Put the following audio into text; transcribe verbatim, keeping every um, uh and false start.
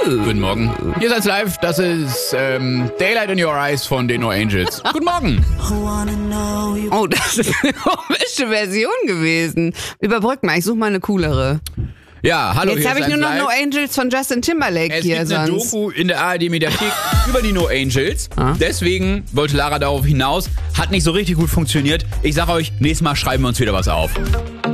Guten Morgen. Ihr seid live, das ist ähm, Daylight in Your Eyes von den No Angels. Guten Morgen. Oh, das ist eine komische Version gewesen. Überbrück mal, ich suche mal eine coolere. Ja, hallo. Jetzt habe ich nur noch live. No Angels von Justin Timberlake es hier gibt eine sonst. Doku in der A R D-Mediathek über die No Angels. Ah. Deswegen wollte Lara darauf hinaus. Hat nicht so richtig gut funktioniert. Ich sage euch, nächstes Mal schreiben wir uns wieder was auf.